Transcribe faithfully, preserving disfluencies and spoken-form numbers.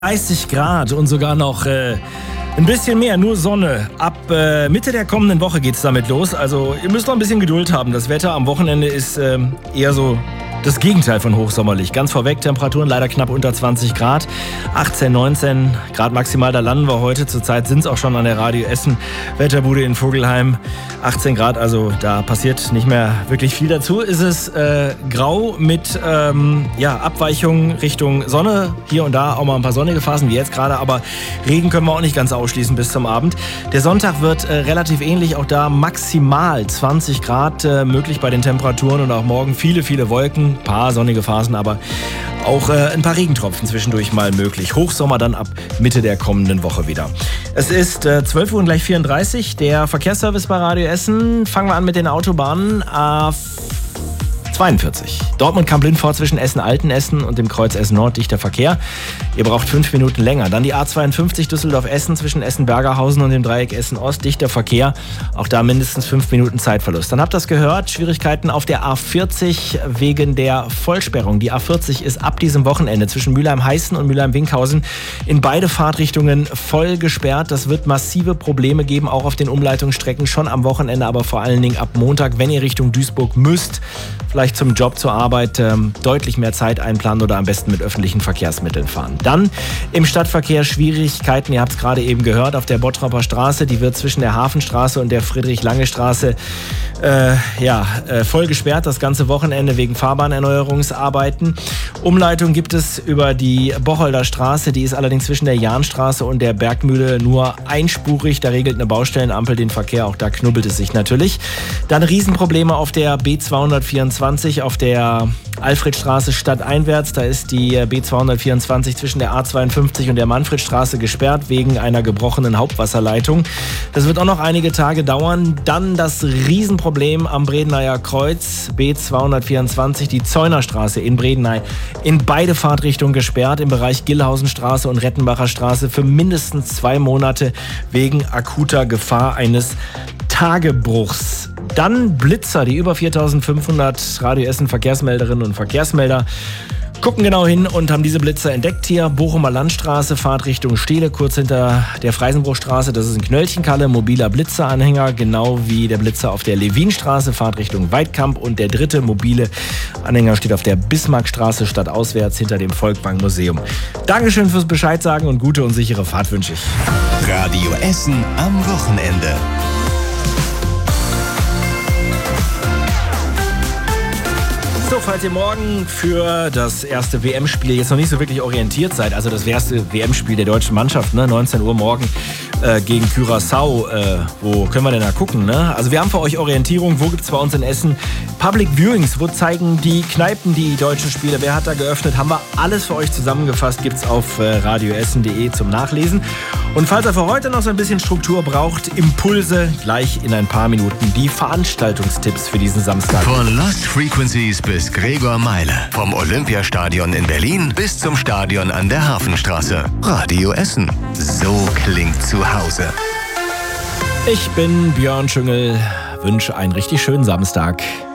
dreißig Grad und sogar noch äh, ein bisschen mehr, nur Sonne. Ab äh, Mitte der kommenden Woche geht's damit los. Also ihr müsst noch ein bisschen Geduld haben. Das Wetter am Wochenende ist äh, eher so das Gegenteil von hochsommerlich. Ganz vorweg, Temperaturen leider knapp unter zwanzig Grad. achtzehn, neunzehn Grad maximal, da landen wir heute. Zurzeit sind es auch schon an der Radio Essen Wetterbude in Vogelheim. achtzehn Grad, also da passiert nicht mehr wirklich viel dazu. Ist es äh, grau mit ähm, ja, Abweichungen Richtung Sonne. Hier und da auch mal ein paar sonnige Phasen, wie jetzt gerade. Aber Regen können wir auch nicht ganz ausschließen bis zum Abend. Der Sonntag wird äh, relativ ähnlich. Auch da maximal zwanzig Grad äh, möglich bei den Temperaturen. Und auch morgen viele, viele Wolken. Ein paar sonnige Phasen, aber auch äh, ein paar Regentropfen zwischendurch mal möglich. Hochsommer dann ab Mitte der kommenden Woche wieder. Es ist äh, zwölf Uhr und gleich vierunddreißig. Der Verkehrsservice bei Radio Essen. Fangen wir an mit den Autobahnen. A zweiundvierzig. Dortmund-Kamp-Lindfort zwischen Essen-Altenessen und dem Kreuz Essen-Nord, dichter Verkehr. Ihr braucht fünf Minuten länger. Dann die A zweiundfünfzig Düsseldorf-Essen zwischen Essen-Bergerhausen und dem Dreieck Essen-Ost, dichter Verkehr. Auch da mindestens fünf Minuten Zeitverlust. Dann habt ihr das gehört, Schwierigkeiten auf der A vierzig wegen der Vollsperrung. Die A vierzig ist ab diesem Wochenende zwischen Mülheim-Heißen und Mülheim-Winkhausen in beide Fahrtrichtungen voll gesperrt. Das wird massive Probleme geben, auch auf den Umleitungsstrecken schon am Wochenende, aber vor allen Dingen ab Montag, wenn ihr Richtung Duisburg müsst, vielleicht zum Job, zur Arbeit, ähm, deutlich mehr Zeit einplanen oder am besten mit öffentlichen Verkehrsmitteln fahren. Dann im Stadtverkehr Schwierigkeiten, ihr habt es gerade eben gehört, auf der Bottroper Straße, die wird zwischen der Hafenstraße und der Friedrich-Lange-Straße äh, ja, äh, voll gesperrt, das ganze Wochenende wegen Fahrbahnerneuerungsarbeiten. Umleitung gibt es über die Bocholder Straße, die ist allerdings zwischen der Jahnstraße und der Bergmühle nur einspurig, da regelt eine Baustellenampel den Verkehr, auch da knubbelt es sich natürlich. Dann Riesenprobleme auf der B zweihundertvierundzwanzig, auf der Alfredstraße stadteinwärts. Da ist die B zweihundertvierundzwanzig zwischen der A zweiundfünfzig und der Manfredstraße gesperrt wegen einer gebrochenen Hauptwasserleitung. Das wird auch noch einige Tage dauern. Dann das Riesenproblem am Bredeneyer Kreuz, B zweihundertvierundzwanzig, die Zeunerstraße in Bredeney. In beide Fahrtrichtungen gesperrt, im Bereich Gillhausenstraße und Rettenbacher Straße für mindestens zwei Monate wegen akuter Gefahr eines Tagebruchs. Dann Blitzer, die über viertausendfünfhundert Radio Essen Verkehrsmelderinnen und Verkehrsmelder gucken genau hin und haben diese Blitzer entdeckt hier. Bochumer Landstraße, Fahrtrichtung Steele, kurz hinter der Freisenbruchstraße. Das ist ein Knöllchenkalle, mobiler Blitzeranhänger, genau wie der Blitzer auf der Levinstraße, Fahrtrichtung Weidkamp. Und der dritte mobile Anhänger steht auf der Bismarckstraße, stadtauswärts hinter dem Volkwang-Museum. Dankeschön fürs Bescheid sagen und gute und sichere Fahrt wünsche ich. Radio Essen am Wochenende. So, falls ihr morgen für das erste W M-Spiel jetzt noch nicht so wirklich orientiert seid, also das erste W M-Spiel der deutschen Mannschaft, ne, neunzehn Uhr morgen äh, gegen Curaçao, äh, wo können wir denn da gucken, ne? Also wir haben für euch Orientierung, wo gibt's bei uns in Essen Public Viewings, wo zeigen die Kneipen die deutschen Spiele, wer hat da geöffnet, haben wir alles für euch zusammengefasst, gibt's auf äh, radioessen punkt de zum Nachlesen. Und falls ihr für heute noch so ein bisschen Struktur braucht, Impulse gleich in ein paar Minuten, die Veranstaltungstipps für diesen Samstag. Von Lost Frequencies bis Gregor Meile. Vom Olympiastadion in Berlin bis zum Stadion an der Hafenstraße. Radio Essen. So klingt zu Hause. Ich bin Björn Schüngel, wünsche einen richtig schönen Samstag.